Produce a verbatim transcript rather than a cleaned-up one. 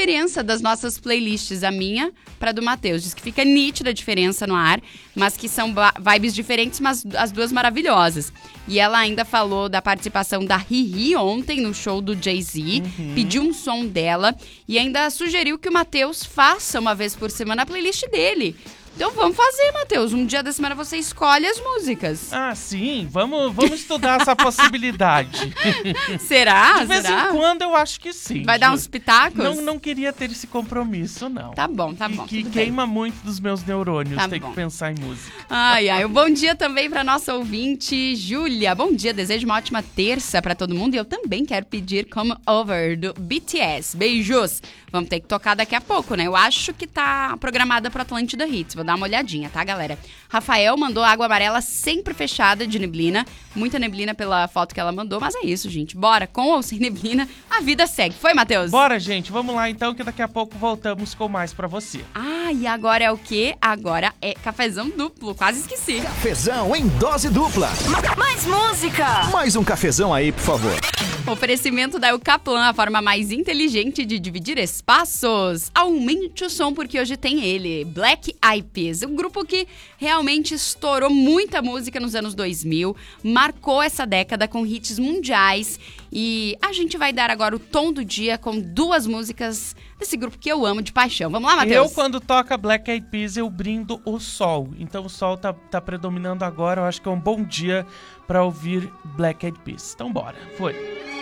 diferença das nossas playlists, a minha pra do Matheus. Diz que fica nítida a diferença no ar, mas que são vibes diferentes, mas as duas maravilhosas. E ela ainda falou da participação da Riri ontem no show do Jay-Z, uhum. pediu um som dela e ainda sugeriu que o Matheus faça uma vez por semana a playlist dele. Então vamos fazer, Matheus. Um dia da semana você escolhe as músicas. Ah, sim. Vamos, vamos estudar essa possibilidade. Será? De vez Será? em quando eu acho que sim. Vai dar uns pitacos? Não, não queria ter esse compromisso, não. Tá bom, tá bom. Que, que queima bem. muito dos meus neurônios tá ter bom. que pensar em música. Ai, ai. Um bom dia também pra nossa ouvinte, Júlia. Bom dia, desejo uma ótima terça pra todo mundo. E eu também quero pedir Come Over, do B T S. Beijos. Vamos ter que tocar daqui a pouco, né? Eu acho que tá programada pro Atlântida Hits. Vou dar uma olhadinha, tá, galera? Rafael mandou água amarela sempre fechada de neblina. Muita neblina pela foto que ela mandou, mas é isso, gente. Bora, com ou sem neblina, a vida segue. Foi, Matheus? Bora, gente. Vamos lá, então, que daqui a pouco voltamos com mais pra você. Ah, e agora é o quê? Agora é cafezão duplo. Quase esqueci. Cafezão em dose dupla. Mais música! Mais um cafezão aí, por favor. Oferecimento da Eucaplan, a forma mais inteligente de dividir espaços. Aumente o som porque hoje tem ele, Black Eyed Peas, um grupo que realmente estourou muita música nos anos dois mil, marcou essa década com hits mundiais e a gente vai dar agora o tom do dia com duas músicas desse grupo que eu amo de paixão. Vamos lá, Matheus? Eu, quando toca Black Eyed Peas, eu brindo o sol. Então o sol tá, tá predominando agora, eu acho que é um bom dia pra ouvir Black Eyed Peas. Então bora, foi.